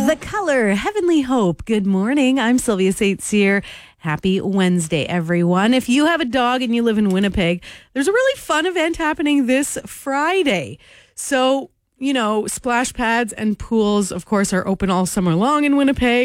The Color, Heavenly Hope. Good morning. I'm Sylvia St. Cyr. Happy Wednesday, everyone. If you have a dog and you live in Winnipeg, there's a really fun event happening this Friday. So, splash pads and pools, of course, are open all summer long in Winnipeg.